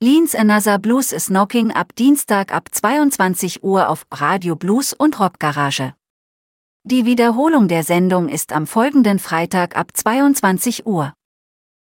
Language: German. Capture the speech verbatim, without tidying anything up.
Leans Another Blues is Knocking ab Dienstag ab zweiundzwanzig Uhr auf Radio Blues und Rockgarage. Die Wiederholung der Sendung ist am folgenden Freitag ab zweiundzwanzig Uhr.